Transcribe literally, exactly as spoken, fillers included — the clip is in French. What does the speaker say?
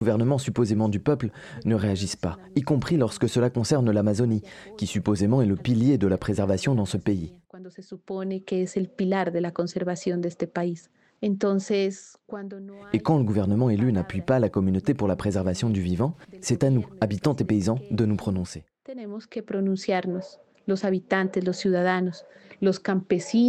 gouvernements supposément du peuple ne réagissent pas, y compris lorsque cela concerne l'Amazonie, qui supposément est le pilier de la préservation dans ce pays. Cuando se supone que es el pilar de la conservación de este país. Entonces, cuando no Et hay quand le gouvernement élu n'appuie pas la communauté pour la préservation du vivant, c'est à nous, habitants et paysans, de nous prononcer. tenemos que pronunciarnos, los habitantes, los ciudadanos, los campesinos.